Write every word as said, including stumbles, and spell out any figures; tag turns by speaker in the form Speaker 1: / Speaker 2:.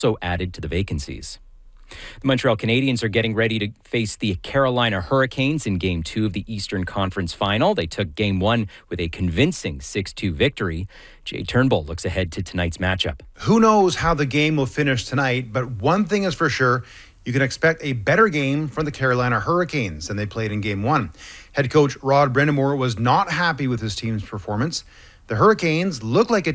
Speaker 1: also added to the vacancies. The Montreal Canadiens are getting ready to face the Carolina Hurricanes in Game two of the Eastern Conference Final. They took Game one with a convincing six two victory. Jay Turnbull looks ahead to tonight's matchup.
Speaker 2: Who knows how the game will finish tonight, but one thing is for sure, you can expect a better game from the Carolina Hurricanes than they played in Game one. Head coach Rod Brind'Amour was not happy with his team's performance. The Hurricanes look like a